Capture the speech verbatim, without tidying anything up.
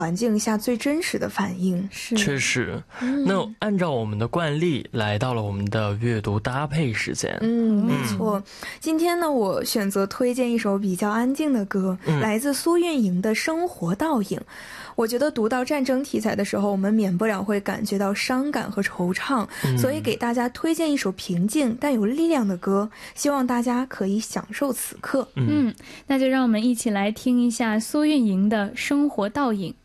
环境下最真实的反应。 是，确实。那按照我们的惯例，来到了我们的阅读搭配时间。 嗯，没错。今天呢，我选择推荐一首比较安静的歌，来自苏运莹的《生活倒影》。我觉得读到战争题材的时候，我们免不了会感觉到伤感和惆怅，所以给大家推荐一首平静但有力量的歌，希望大家可以享受此刻。 嗯，那就让我们一起来听一下苏运莹的《生活倒影》。